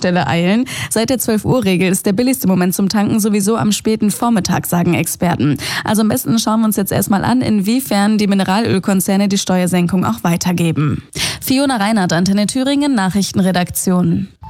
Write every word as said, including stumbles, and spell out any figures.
Tankstelle eilen. Seit der zwölf-Uhr-Regel ist der billigste Moment zum Tanken sowieso am späten Vormittag, sagen Experten. Also am besten schauen wir uns jetzt erstmal an, inwiefern die Mineralölkonzerne die Steuersenkung auch weitergeben. Fiona Reinhardt, Antenne Thüringen, Nachrichtenredaktion.